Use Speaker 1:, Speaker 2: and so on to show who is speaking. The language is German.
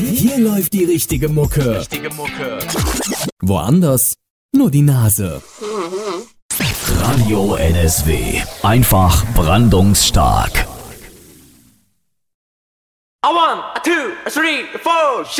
Speaker 1: Hier läuft die richtige Mucke. Woanders nur die Nase. Radio NSW. Einfach brandungsstark.
Speaker 2: A 1, a 2, a 3, a 4,